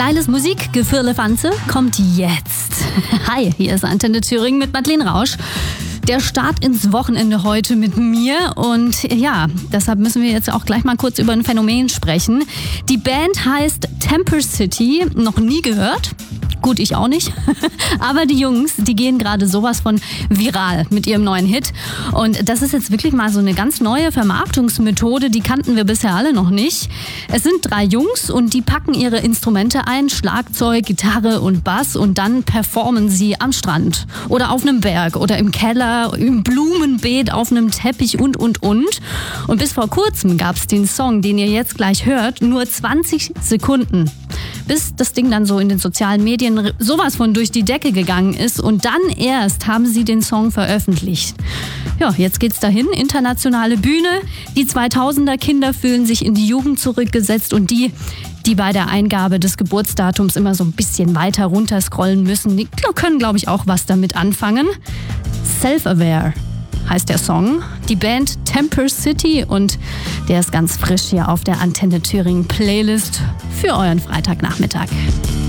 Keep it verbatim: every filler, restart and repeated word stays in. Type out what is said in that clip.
Kleines Musikgefirlefanze kommt jetzt. Hi, hier ist Antenne Thüringen mit Madeleine Rausch. Der Start ins Wochenende heute mit mir und ja, deshalb müssen wir jetzt auch gleich mal kurz über ein Phänomen sprechen. Die Band heißt Temper City, noch nie gehört. Gut, ich auch nicht. Aber die Jungs, die gehen gerade sowas von viral mit ihrem neuen Hit. Und das ist jetzt wirklich mal so eine ganz neue Vermarktungsmethode, die kannten wir bisher alle noch nicht. Es sind drei Jungs und die packen ihre Instrumente ein, Schlagzeug, Gitarre und Bass, und dann performen sie am Strand oder auf einem Berg oder im Keller, im Blumenbeet, auf einem Teppich und, und, und. Und bis vor kurzem gab es den Song, den ihr jetzt gleich hört, nur zwanzig Sekunden. Bis das Ding dann so in den sozialen Medien sowas von durch die Decke gegangen ist, und dann erst haben sie den Song veröffentlicht. Ja, jetzt geht's dahin, internationale Bühne. Die zweitausender Kinder fühlen sich in die Jugend zurückgesetzt, und die, die bei der Eingabe des Geburtsdatums immer so ein bisschen weiter runter scrollen müssen, die können, glaube ich, auch was damit anfangen. Self-Aware heißt der Song. Die Band Temper City, und der ist ganz frisch hier auf der Antenne Thüringen Playlist für euren Freitagnachmittag.